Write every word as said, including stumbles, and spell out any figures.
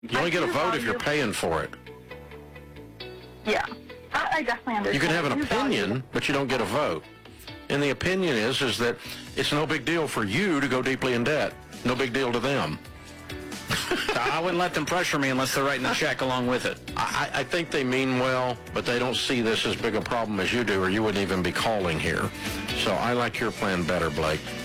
You only get a vote if you're paying for it. Yeah, I, I definitely understand. You can have an You value- opinion, but you don't get a vote. And the opinion is, is that it's no big deal for you to go deeply in debt. No big deal to them. I wouldn't let them pressure me unless they're writing the check along with it. I, I think they mean well, but they don't see this as big a problem as you do, or you wouldn't even be calling here. So I like your plan better, Blake.